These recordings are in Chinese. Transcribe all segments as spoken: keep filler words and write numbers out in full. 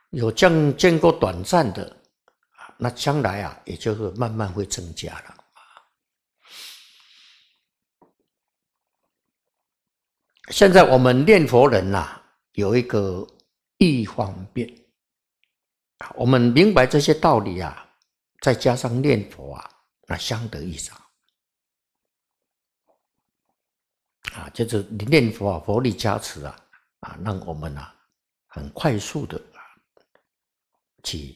有见见过短暂的，那将来啊，也就会慢慢会增加了。现在我们念佛人呐、啊，有一个易方便，我们明白这些道理啊，再加上念佛啊，那相得益彰啊，就是念佛啊，佛力加持啊，啊，让我们啊很快速的啊去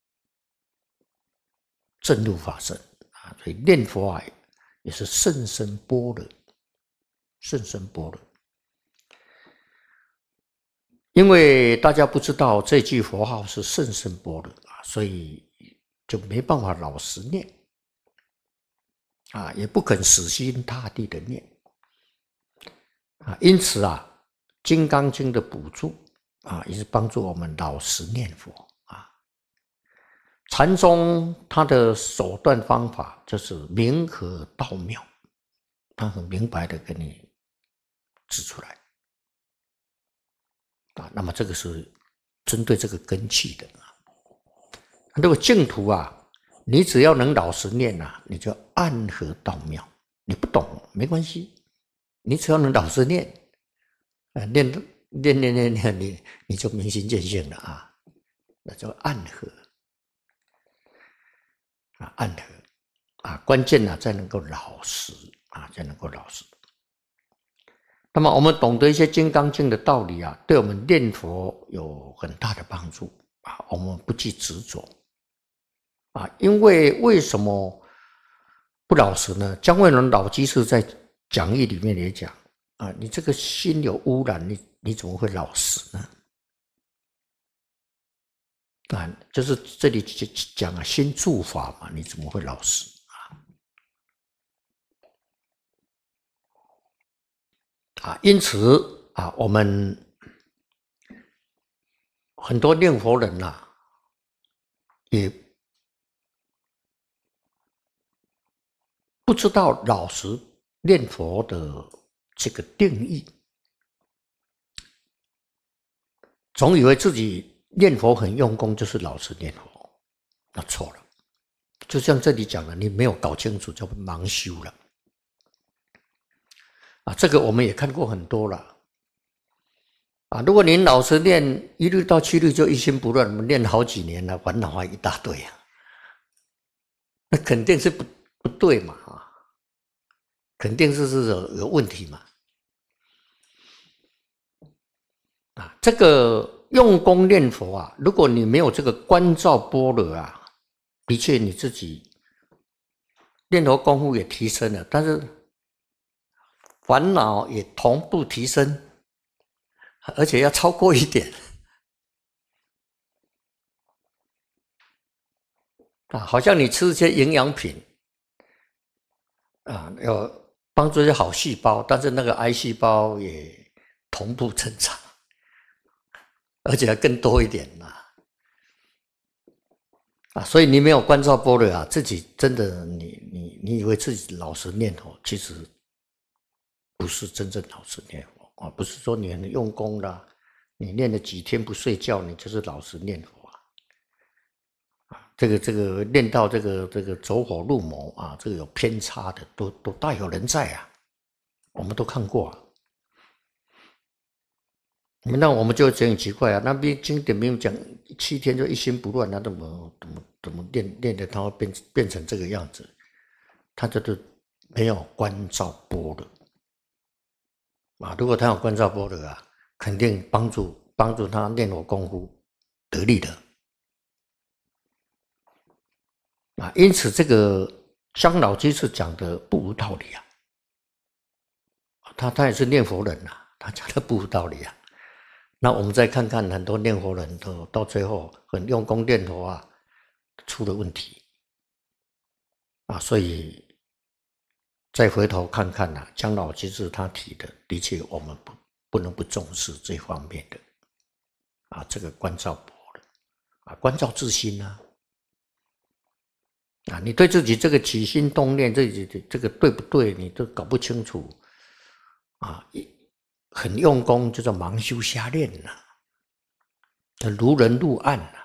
证入法身啊，所以念佛啊也是甚深般若，甚深般若。因为大家不知道这句佛号是甚深般若啊，所以就没办法老实念啊，也不肯死心塌地的念啊。因此啊，《金刚经》的补助啊，也是帮助我们老实念佛啊。禅宗它的手段方法就是明和道妙，它很明白的跟你指出来。啊，那么这个是针对这个根器的啊。如果净土啊，你只要能老实念啊，你就暗合道妙。你不懂没关系，你只要能老实念，啊，念念念念念，你你就明心见性了啊，那叫暗合啊，暗合啊，关键呢、啊、在能够老实啊，才能够老实。那么我们懂得一些《金刚经》的道理啊，对我们念佛有很大的帮助啊。我们不去执着啊，因为为什么不老实呢？姜惠伦老居士在讲义里面也讲啊，你这个心有污染，你你怎么会老实呢？啊，就是这里讲啊，心住法嘛，你怎么会老实？啊，因此啊，我们很多念佛人呐、啊，也不知道老实念佛的这个定义，总以为自己念佛很用功就是老实念佛，那错了。就像这里讲的，你没有搞清楚，就盲修了。啊，这个我们也看过很多了。啊，如果您老实念一律到七律就一心不乱，我们念好几年了，烦恼还一大堆啊，那肯定是不不对嘛啊，肯定是是有有问题嘛。啊，这个用功念佛啊，如果你没有这个观照般若啊，的确你自己念佛功夫也提升了，但是烦恼也同步提升，而且要超过一点啊，好像你吃一些营养品啊，要帮助一些好细胞，但是那个癌细胞也同步成长，而且还更多一点呐。啊，所以你没有观照般若啊，自己真的你你你以为自己老实念佛，其实不是真正老实念佛啊，不是说你很用功啦，你念了几天不睡觉，你就是老实念佛啊。啊，这个这个念到这个这个走火入魔啊，这个有偏差的，都都大有人在啊，我们都看过啊。那我们就觉得很奇怪啊，那边经典没有讲七天就一心不乱，那怎么怎么怎么练练的他会变变成这个样子？他就是没有观照般若啊。如果他有观照般若啊，肯定帮助帮助他念佛功夫得力的啊。因此，这个姜老居士讲的不无道理啊。他他也是念佛人呐、啊，他讲的不无道理啊。那我们再看看很多念佛人都到最后很用功念佛啊，出了问题啊，所以再回头看看呐、啊，姜老居士他提的，的确我们不不能不重视这方面的啊，这个观照般若啊，观照自心啊，啊，你对自己这个起心动念，这这个对不对，你都搞不清楚啊。很用功就叫盲修瞎练了这如人入暗啊，